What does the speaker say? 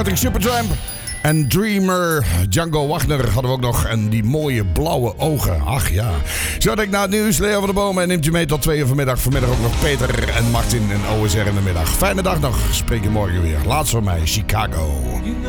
Supertramp en Dreamer. Django Wagner hadden we ook nog. En die mooie blauwe ogen. Ach ja. Zo denk ik naar het nieuws. Leo van der Bomen en neemt je mee tot 2 uur vanmiddag. Vanmiddag ook nog Peter en Martin en OSR in de middag. Fijne dag nog. Spreek je morgen weer. Laatst van mij, Chicago.